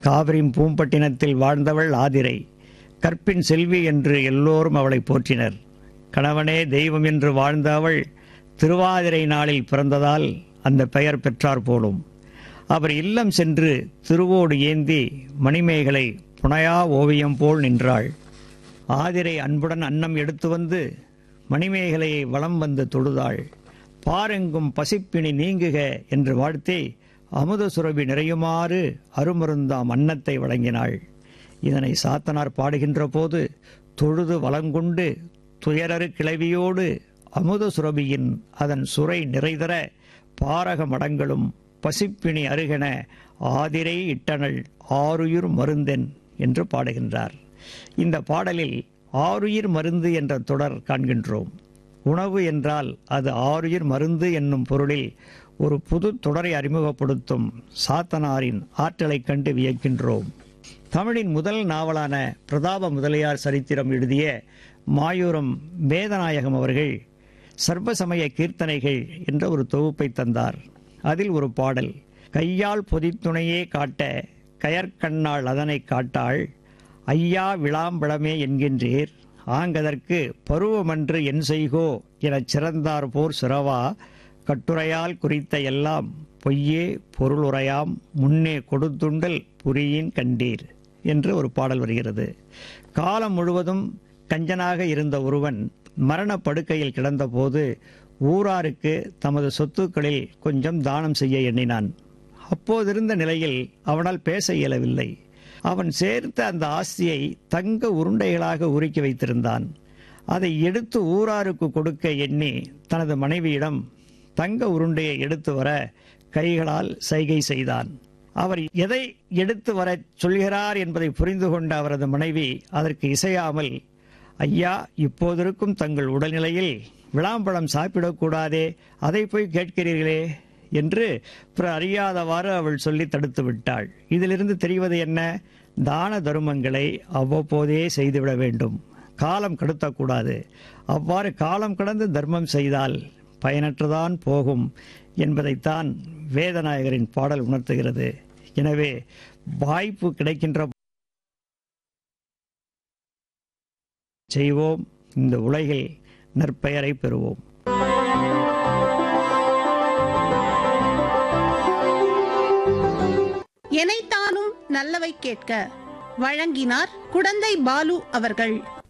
காவிரியின் பூம்பட்டினத்தில் வாழ்ந்தவள் ஆதிரை. கற்பின் செல்வி என்று எல்லோரும் அவளை போற்றினர். கணவனே தெய்வம் என்று வாழ்ந்த அவள் திருவாதிரை நாளில் பிறந்ததால் அந்த பெயர் பெற்றார் போலும். அவர் இல்லம் சென்று திருவோடு ஏந்தி மணிமேகலை புனையா ஓவியம் போல் நின்றாள். ஆதிரை அன்புடன் அன்னம் எடுத்து வந்து மணிமேகலையை வலம் வந்து தொழுதாள். பாரெங்கும் பசிப்பிணி நீங்குக என்று வாழ்த்தி அமுத சுரபி நிறையுமாறு அருமருந்தாம் அன்னத்தை வழங்கினாள். இதனை சாத்தனார் பாடுகின்ற போது தொழுது வலங்கொண்டு துயரறு கிளவியோடு அமுத சுரபியின் அதன் சுரை நிறைதர பாரக மடங்களும் பசிப்பிணி அருகென ஆதிரை இட்டனள் ஆருயிர் மருந்தென் என்று பாடுகின்றார். இந்த பாடலில் ஆருயிர் மருந்து என்ற தொடர் காண்கின்றோம். உணவு என்றால் அது ஆருயிர் மருந்து என்னும் பொருளில் ஒரு புது தொடரை அறிமுகப்படுத்தும் சாத்தனாரின் ஆற்றலைக் கண்டு வியக்கின்றோம். தமிழின் முதல் நாவலான பிரதாப முதலியார் சரித்திரம் எழுதிய மாயூரம் வேதநாயகம் அவர்கள் சர்வசமய கீர்த்தனைகள் என்ற ஒரு தொகுப்பை தந்தார். அதில் ஒரு பாடல், கையால் பொதித்துணையே காட்ட கயற்கண்ணாள் அதனை காட்டாள், ஐயா விளாம்பழமே என்கின்றீர், ஆங்கதற்கு பருவமன்று என் செய்கோ எனச் சிறந்தார் போர் சிறவா, கட்டுரையால் குறித்த எல்லாம் பொய்யே பொருளுரையாம் முன்னே கொடுத்துண்டல் புரியின் கண்டீர் என்று ஒரு பாடல் வருகிறது. காலம் முழுவதும் கஞ்சனாக இருந்த ஒருவன் மரணப்படுக்கையில் கிடந்தபோது ஊராருக்கு தமது சொத்துக்களில் கொஞ்சம் தானம் செய்ய எண்ணினான். அப்போதிருந்த நிலையில் அவனால் பேச இயலவில்லை. அவன் சேர்த்த அந்த ஆஸ்தியை தங்க உருண்டைகளாக உருக்கி வைத்திருந்தான். அதை எடுத்து ஊராருக்கு கொடுக்க எண்ணி தனது மனைவியிடம் தங்க உருண்டையை எடுத்து வர கைகளால் சைகை செய்தான். அவர் எதை எடுத்து வர சொல்கிறார் என்பதை புரிந்து கொண்ட அவரது மனைவி அதற்கு இசையாமல், ஐயா, இப்போதிருக்கும் தங்கள் உடல்நிலையில் விளாம்பழம் சாப்பிடக்கூடாதே, அதை போய் கேட்கிறீர்களே என்று அறியாதவாறு அவள் சொல்லி தடுத்து விட்டாள். இதிலிருந்து தெரிவது என்ன? தான தருமங்களை அவ்வப்போதே செய்துவிட வேண்டும், காலம் கடத்தக்கூடாது. அவ்வாறு காலம் கடந்து தர்மம் செய்தால் பயனற்றுதான் போகும் என்பதைத்தான் வேதநாயகரின் பாடல் உணர்த்துகிறது. எனவே வாய்ப்பு கிடைக்கின்ற செய்வோம், இந்த உலகில் நற்பெயரை பெறுவோம். எனைத்தானும் நல்லவை கேட்க வழங்கினார் குடந்தை பாலு அவர்கள்.